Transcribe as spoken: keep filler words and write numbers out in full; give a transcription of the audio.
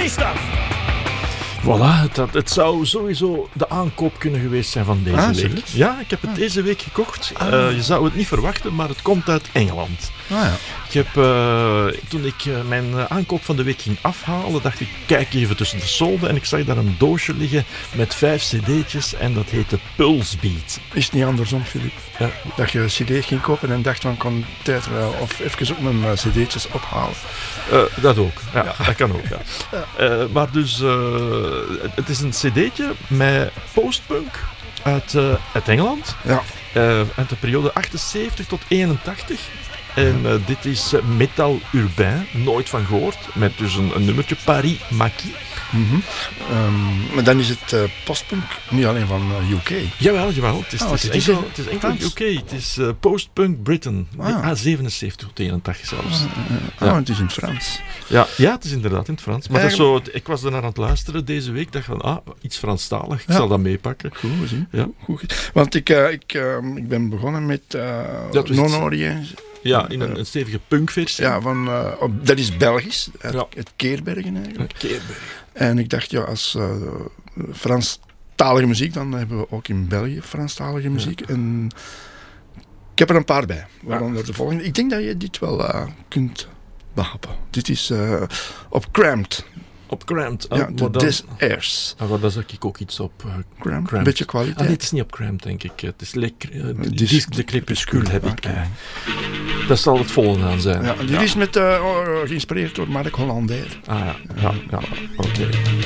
stuff. Voilà, het, had- het zou sowieso de aankoop kunnen geweest zijn van deze Ah, week. serieus? Ja, ik heb het deze week gekocht. Ah. Eh, je zou het niet verwachten, maar het komt uit Engeland. Ah ja. Ik heb, eh, toen ik eh, mijn eh, aankoop van de week ging afhalen, dacht ik, kijk even tussen de solden en ik zag daar een doosje liggen met vijf cd'tjes en dat heette Pulse Beat. Is het niet andersom, Filip? Ja. Dat je een cd ging kopen en dacht van, kon tijd wel, of even ook mijn uh, cd'tjes ophalen. Eh, dat ook, ja, dat kan ook, ja. Eh, maar dus, eh, het, het is een cd'tje met postpunk uit, eh, uit Engeland, Ja. eh, uit de periode achtenzeventig tot eenentachtig. En uh, dit is uh, Metal Urbain, nooit van gehoord, met dus een, een nummertje Paris Maquis. Mm-hmm. Um, maar dan is het uh, postpunk niet alleen van uh, U K. Jawel, jawel, het is, Oh, het is, het is enkel, in het is enkel Frans? U K, het is uh, postpunk Britain, Ah. ah, zevenenzeventig tot eenentachtig zelfs. Uh, uh, Ja. Oh, het is in het Frans. Ja, ja, het is inderdaad in het Frans. Maar dat is Eigenlijk- zo, ik was er naar aan het luisteren deze week, dacht van, ah, iets Franstalig, ik Ja. zal dat meepakken. Goed gezien. Ja. Goed gezien. Want ik, uh, ik, uh, ik ben begonnen met uh, Dat was Non het. Orient. Ja, in een, een stevige punkversie. Ja, van, uh, op, dat is Belgisch, uit, Ja. uit Keerbergen eigenlijk. Keerberg. En ik dacht, ja, als uh, Franstalige muziek, dan hebben we ook in België Franstalige muziek. En ik heb er een paar bij, waaronder de volgende. Ik denk dat je dit wel uh, kunt behappen. Dit is uh, op Cramped. Op Cramped. Ja, Ah, de maar dan, This Airs. ah, maar daar zag ik ook iets op. Uh, Cramped, Cramped. een beetje ah, kwaliteit. nee, het is niet op Cramped, denk ik. Het is Le, uh, de Dis- Disc de Crépuscule heb ik Oké. bij. Dat zal het volgende aan zijn. Ja, dit is met, uh, geïnspireerd door Mark Hollander. Ah ja, ja, ja. oké.